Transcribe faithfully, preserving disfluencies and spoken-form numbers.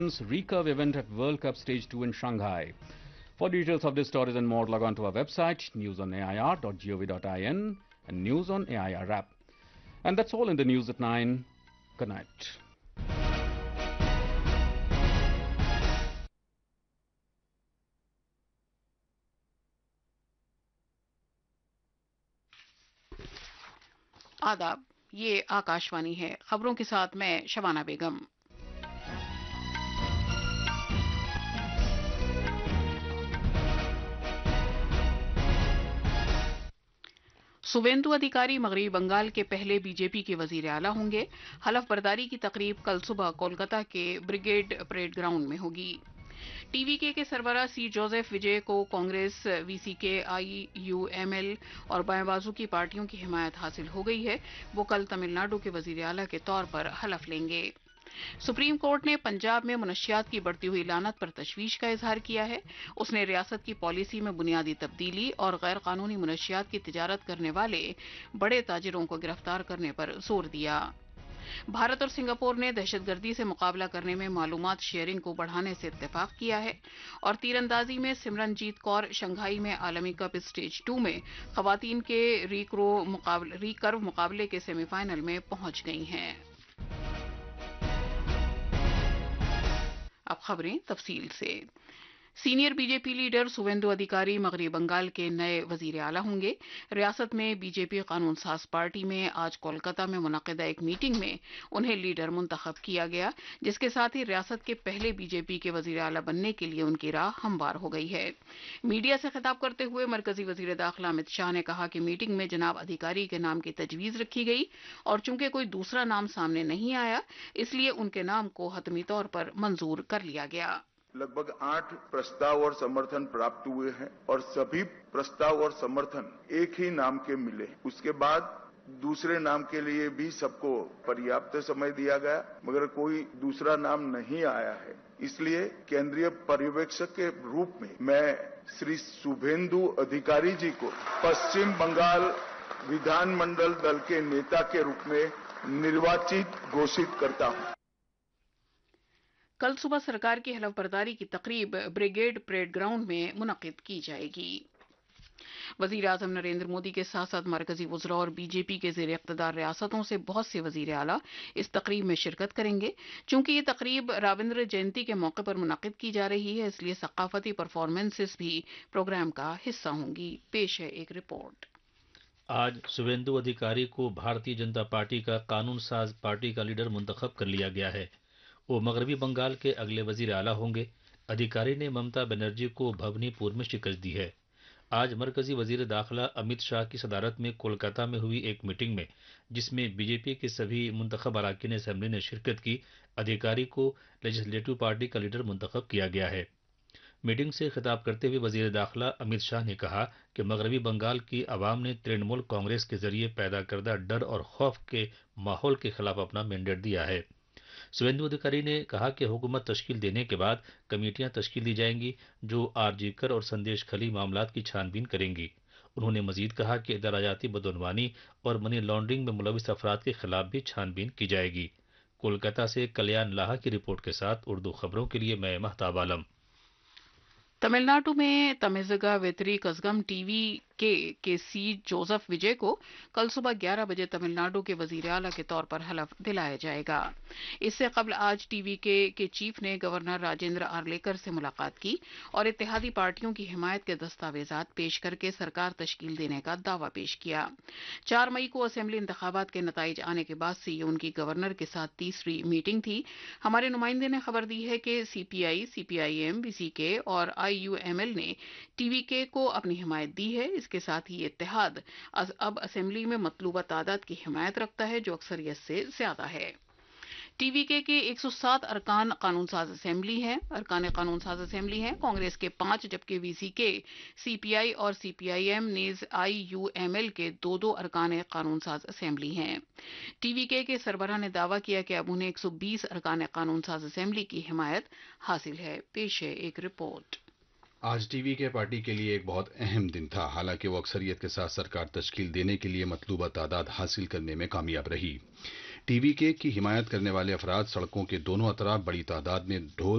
recurve event at World Cup Stage two in Shanghai. For details of this stories and more, log on to our website, news on A I R dot gov dot in and News on A I R app. And that's all in the news at nine. Good night. आदाब, ये आकाशवाणी है। खबरों के साथ मैं शबाना बेगम। शुभेंदु अधिकारी मगरबी बंगाल के पहले बीजेपी के वजीर आला होंगे। हलफ बर्दारी की तकरीब कल सुबह कोलकाता के ब्रिगेड परेड ग्राउंड में होगी। टीवीके के सरबराह सी जोसेफ विजय को कांग्रेस, वीसीके, आईयूएमएल और बाएं बाजू की पार्टियों की हिमायत हासिल हो गई है। वो कल तमिलनाडु के वजीर आला के तौर पर हलफ लेंगे। सुप्रीम कोर्ट ने पंजाब में मुनशियात की बढ़ती हुई लानत पर तशवीश का इजहार किया है। उसने रियासत की पॉलिसी में बुनियादी तब्दीली और गैर कानूनी मुनशियात की तिजारत करने वाले बड़े ताजिरों को गिरफ्तार करने पर जोर दिया। भारत और सिंगापुर ने दहशतगर्दी से मुकाबला करने में मालूमात शेयरिंग को बढ़ाने से इत्तेफाक किया है। और तीरंदाजी में सिमरनजीत कौर शंघाई में आलमी कप स्टेज टू में खवातीन के रिकरो मुकाबले, रिकर्व मुकाबले के सेमीफाइनल में पहुंच गई हैं। अब खबरें तफसील से। सीनियर बीजेपी लीडर शुभेंदु अधिकारी मगरबी बंगाल के नए वजीर आला होंगे। रियासत में बीजेपी कानून साज पार्टी में आज कोलकाता में मुनक़िदा एक मीटिंग में उन्हें लीडर मुंतखब किया गया, जिसके साथ ही रियासत के पहले बीजेपी के वजीर आला बनने के लिए उनकी राह हमवार हो गई है। मीडिया से खिताब करते हुए मरकजी वजीर दाखिला अमित शाह ने कहा कि मीटिंग में जनाब अधिकारी के नाम की तजवीज़ रखी गई और चूंकि कोई दूसरा नाम सामने नहीं आया, इसलिए उनके नाम को हतमी तौर पर मंजूर कर लिया गया। लगभग आठ प्रस्ताव और समर्थन प्राप्त हुए हैं और सभी प्रस्ताव और समर्थन एक ही नाम के मिले। उसके बाद दूसरे नाम के लिए भी सबको पर्याप्त समय दिया गया, मगर कोई दूसरा नाम नहीं आया है। इसलिए केंद्रीय पर्यवेक्षक के रूप में मैं श्री शुभेंदु अधिकारी जी को पश्चिम बंगाल विधानमंडल दल के नेता के रूप में निर्वाचित घोषित करता हूं। कल सुबह सरकार की हलफ बर्दारी की तकरीब ब्रिगेड परेड ग्राउंड में मुनक्किद की जाएगी। वजीर आजम नरेंद्र मोदी के साथ साथ मरकजी वज़रा और बीजेपी के ज़ेर इक़्तिदार रियासतों से बहुत से वजीर आला इस तकरीब में शिरकत करेंगे। चूंकि ये तकरीब रविंद्र जयंती के मौके पर मुनक्किद की जा रही है, इसलिए सकाफती परफॉर्मेंसेस भी प्रोग्राम का हिस्सा होंगी। पेश है एक रिपोर्ट। आज शुभेंदु अधिकारी को भारतीय जनता पार्टी का कानून साज पार्टी का लीडर मुंतखब कर लिया गया है। वो मगरबी बंगाल के अगले वजीर आला होंगे। अधिकारी ने ममता बनर्जी को भवनीपुर में शिकस्त दी है। आज मरकजी वजीर दाखिला अमित शाह की सदारत में कोलकाता में हुई एक मीटिंग में, जिसमें बीजेपी के सभी मुंतखब अरकान असेंबली ने शिरकत की, अधिकारी को लेजिस्लेटिव पार्टी का लीडर मुंतखब किया गया है। मीटिंग से खिताब करते हुए वजीर दाखिला अमित शाह ने कहा कि मगरबी बंगाल की आवाम ने तृणमूल कांग्रेस के जरिए पैदा करदा डर और खौफ के माहौल के खिलाफ अपना मैंडेट दिया है। शुभेंदु अधिकारी ने कहा कि हुकूमत तश्कील देने के बाद कमेटियां तश्कील दी जाएंगी जो आरजीकर और संदेश खली मामलात की छानबीन करेंगी। उन्होंने मजीद कहा कि दराजाती बदनवानी और मनी लॉन्ड्रिंग में मुलविस अफराद के खिलाफ भी छानबीन की जाएगी। कोलकाता से कल्याण लाहा की रिपोर्ट के साथ उर्दू खबरों के लिए मैं महताब आलम। तमिलनाडु में तमिज़गा वेतरी कज़गम टीवी के के सी जोसेफ विजय को कल सुबह ग्यारह बजे तमिलनाडु के वजीर आला के तौर पर हलफ दिलाया जाएगा। इससे कबल आज टीवी के के चीफ ने गवर्नर राजेंद्र आर्लेकर से मुलाकात की और इत्तेहादी पार्टियों की हिमायत के दस्तावेजात पेश करके सरकार तश्कील देने का दावा पेश किया। चार मई को असेंबली इंतखाबात के नताइज आने के बाद से ये उनकी गवर्नर के साथ तीसरी मीटिंग थी। हमारे नुमाइंदे ने खबर दी है कि सीपीआई, सीपीआईएम, वीसीके और आईयूएमएल ने टीवीके को अपनी हिमायत दी है। इसके साथ ही इत्तेहाद अब असेंबली में मतलूबा तादाद की हिमायत रखता है, जो अक्सरियत से ज्यादा है। टीवीके के एक सौ सात अरकान कानून साज असेंबली हैं अरकान कानून साज असेंबली हैं कांग्रेस के पांच, जबकि वीसीके, सीपीआई और सीपीआईएम नीज आईयूएमएल के दो दो अरकान कानून साज असेंबली हैं। टीवीके के सरबराह ने दावा किया कि अब उन्हें एक सौ बीस अरकान कानून साज असेंबली की हिमायत हासिल है। पेश है एक रिपोर्ट। आज टीवी के पार्टी के लिए एक बहुत अहम दिन था। हालांकि वो अक्सरियत के साथ सरकार तश्कील देने के लिए मतलूबा तादाद हासिल करने में कामयाब रही। ٹی وی کے کی حمایت کرنے والے افراد سڑکوں کے دونوں اطراف بڑی تعداد میں ڈھول